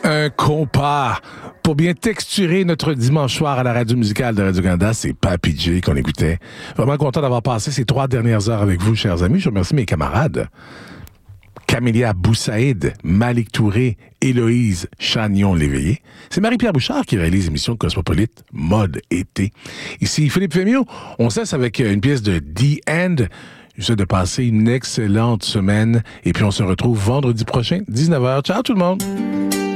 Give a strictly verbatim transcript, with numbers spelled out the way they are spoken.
Un compas pour bien texturer notre dimanche soir à la radio musicale de Radio-Canada. C'est Papi J qu'on écoutait. Vraiment content d'avoir passé ces trois dernières heures avec vous, chers amis. Je remercie mes camarades. Camélia Boussaïd, Malik Touré, Héloïse Chagnon-Léveillé. C'est Marie-Pierre Bouchard qui réalise l'émission Cosmopolite Mode Été. Ici Philippe Fémiot. On cesse avec une pièce de The End. Je souhaite de passer une excellente semaine et puis on se retrouve vendredi prochain, dix-neuf heures. Ciao tout le monde!